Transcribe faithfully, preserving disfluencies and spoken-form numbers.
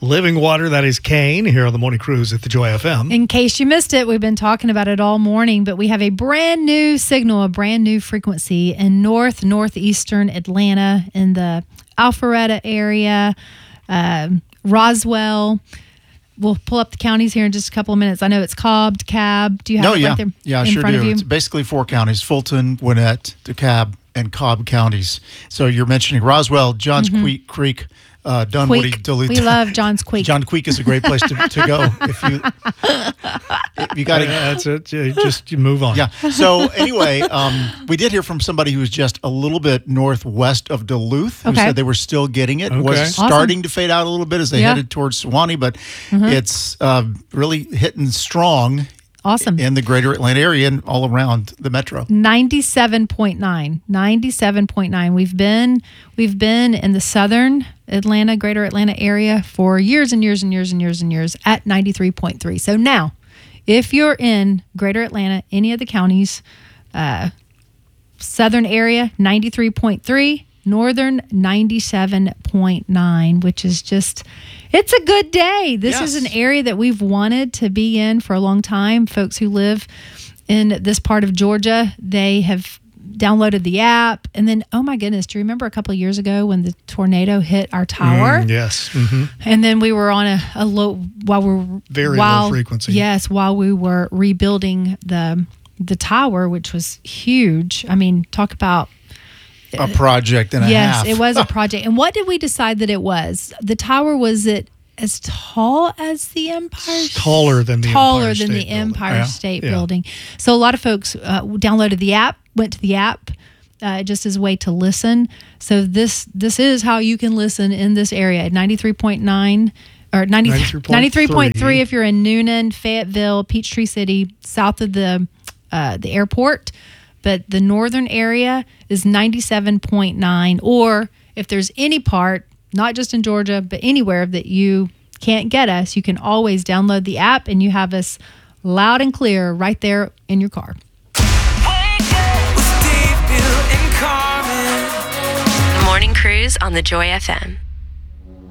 living water. That is Kane here on the Morning Cruise at the Joy F M. In case you missed it, we've been talking about it all morning, but we have a brand new signal, a brand new frequency in north, northeastern Atlanta, in the Alpharetta area, uh, Roswell. We'll pull up the counties here in just a couple of minutes. I know it's Cobb, DeKalb. Do you have no, it yeah. right there yeah, I in sure front do. of you? It's basically four counties: Fulton, Gwinnett, DeKalb, and Cobb counties. So you're mentioning Roswell, Johns Mm-hmm. Creek, Creek uh, Dunwoody, Queek. Duluth. We love Johns Creek. John Creek is a great place to, to go if you if you got to. That's it. You just you move on. Yeah. So anyway, um, we did hear from somebody who was just a little bit northwest of Duluth, who Okay. said they were still getting it. Okay. Was Awesome. starting to fade out a little bit as they Yeah. headed towards Sewanee, but Mm-hmm. it's uh, really hitting strong Awesome. in the greater Atlanta area and all around the metro. ninety-seven point nine. ninety-seven point nine. We've been we've been in the southern Atlanta, greater Atlanta area for years and years and years and years and years at ninety-three point three. So now, if you're in greater Atlanta, any of the counties, uh, southern area, ninety-three point three, northern, ninety-seven point nine, which is just, it's a good day. This Yes. is an area that we've wanted to be in for a long time. Folks who live in this part of Georgia, they have downloaded the app. And then, oh my goodness, do you remember a couple of years ago when the tornado hit our tower? Mm, yes. Mm-hmm. And then we were on a, a low, while we were Very while, low frequency. Yes, while we were rebuilding the the tower, which was huge. I mean, talk about A project and a yes, half. it was a project. And what did we decide that it was? The tower, was it as tall as the Empire? Taller than the taller Empire than State the Building. Empire Yeah. State Yeah. Building. So a lot of folks uh, downloaded the app, went to the app. Uh, just as a way to listen. So this this is how you can listen in this area at ninety-three point nine or ninety, ninety-three point three if you're in Noonan, Fayetteville, Peachtree City, south of the uh, the airport. But the northern area is ninety-seven point nine. Or if there's any part, not just in Georgia, but anywhere that you can't get us, you can always download the app and you have us loud and clear right there in your car. The Morning Cruise on the Joy F M.